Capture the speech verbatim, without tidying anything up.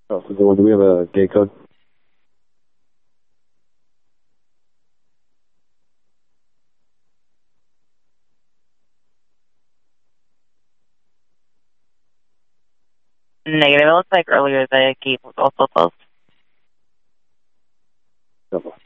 Oh, so do we have a gate code? Negative. It looks like earlier the gate was also closed. No.